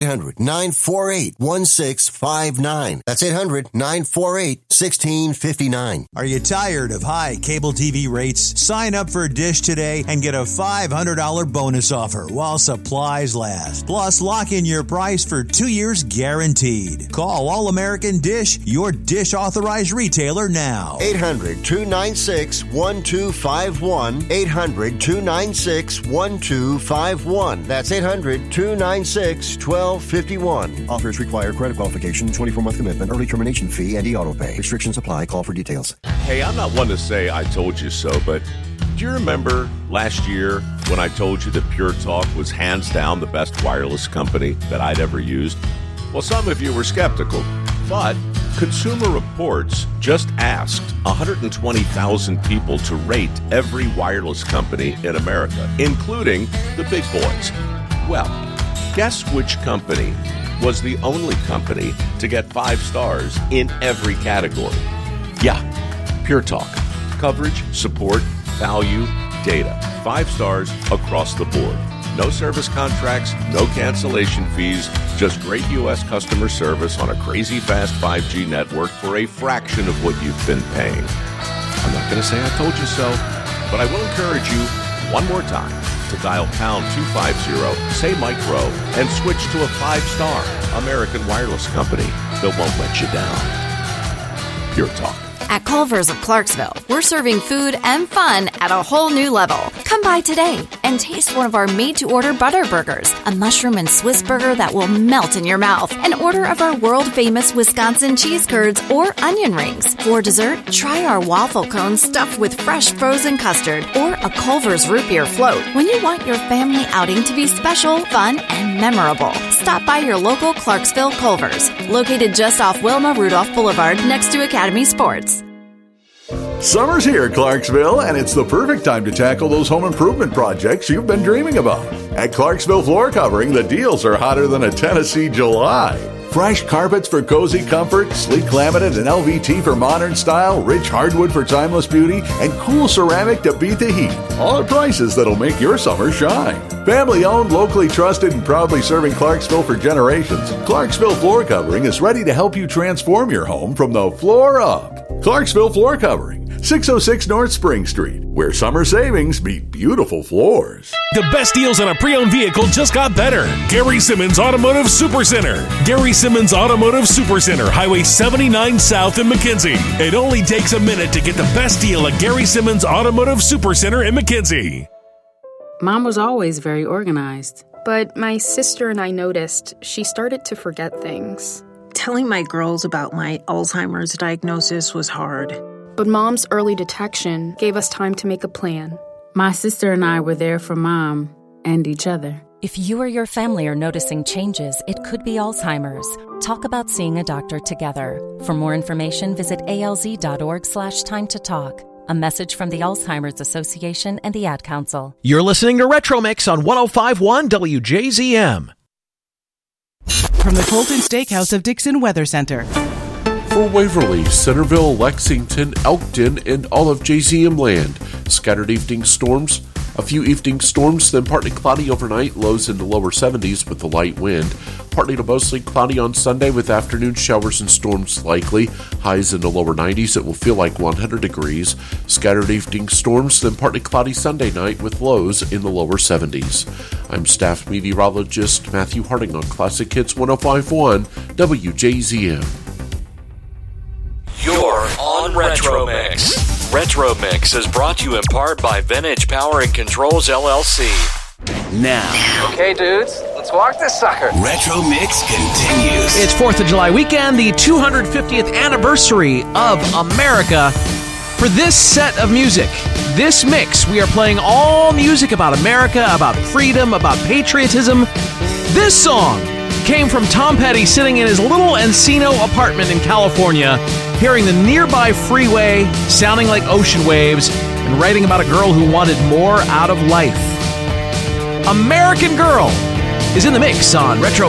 800-948-1659. That's 800-948-1659. Are you tired of high cable TV rates? Sign up for Dish today and get a $500 bonus offer while supplies last. Plus, lock in your price for 2 years guaranteed. Call All American Dish, your Dish authorized retailer now. 800-296-1251. 800-296-1251. That's 800-296-1251. Offers require credit qualification, 24-month commitment, early termination fee, and e-auto pay. Restrictions apply. Call for details. Hey, I'm not one to say I told you so, but do you remember last year when I told you that Pure Talk was hands down the best wireless company that I'd ever used? Well, some of you were skeptical, but Consumer Reports just asked 120,000 people to rate every wireless company in America, including the big boys. Well, guess which company was the only company to get 5 stars in every category? Yeah, Pure Talk. Coverage, support, value, data. 5 stars across the board. No service contracts, no cancellation fees, just great U.S. customer service on a crazy fast 5G network for a fraction of what you've been paying. I'm not going to say I told you so, but I will encourage you one more time to dial pound 250, say Mike Rowe, and switch to a 5-star American wireless company that won't let you down. Pure Talk. At Culver's of Clarksville, we're serving food and fun at a whole new level. Come by today and taste one of our made-to-order butter burgers, a mushroom and Swiss burger that will melt in your mouth, an order of our world-famous Wisconsin cheese curds or onion rings. For dessert, try our waffle cones stuffed with fresh frozen custard or a Culver's root beer float. When you want your family outing to be special, fun, and memorable, stop by your local Clarksville Culver's, located just off Wilma Rudolph Boulevard next to Academy Sports. Summer's here, Clarksville, and it's the perfect time to tackle those home improvement projects you've been dreaming about. At Clarksville Floor Covering, the deals are hotter than a Tennessee July. Fresh carpets for cozy comfort, sleek laminate and LVT for modern style, rich hardwood for timeless beauty, and cool ceramic to beat the heat. All at prices that'll make your summer shine. Family owned, locally trusted, and proudly serving Clarksville for generations, Clarksville Floor Covering is ready to help you transform your home from the floor up. Clarksville Floor Covering, 606 North Spring Street, where summer savings meet beautiful floors. The best deals on a pre-owned vehicle just got better. Gary Simmons Automotive Supercenter. Gary Simmons Automotive Supercenter, Highway 79 South in McKenzie. It only takes a minute to get the best deal at Gary Simmons Automotive Supercenter in McKenzie. Mom was always very organized. But my sister and I noticed she started to forget things. Telling my girls about my Alzheimer's diagnosis was hard. But Mom's early detection gave us time to make a plan. My sister and I were there for Mom and each other. If you or your family are noticing changes, it could be Alzheimer's. Talk about seeing a doctor together. For more information, visit alz.org/time to talk. A message from the Alzheimer's Association and the Ad Council. You're listening to Retro Mix on 105.1 WJZM. From the Colton Steakhouse of Dixon Weather Center. For Waverly, Centerville, Lexington, Elkton, and all of JZM land. Scattered evening storms. A few evening storms, then partly cloudy overnight, lows in the lower 70s with a light wind. Partly to mostly cloudy on Sunday with afternoon showers and storms likely. Highs in the lower 90s, it will feel like 100 degrees. Scattered evening storms, then partly cloudy Sunday night with lows in the lower 70s. I'm staff meteorologist Matthew Harding on Classic Hits 105.1 WJZM. You're on Retro Mix. Retro Mix is brought to you in part by Vintage Power and Controls LLC. Now. Okay, dudes, let's walk this sucker. Retro Mix continues. It's 4th of July weekend, the 250th anniversary of America. For this set of music, this mix, we are playing all music about America, about freedom, about patriotism. This song came from Tom Petty sitting in his little Encino apartment in California, hearing the nearby freeway sounding like ocean waves, and writing about a girl who wanted more out of life. American Girl is in the mix on Retro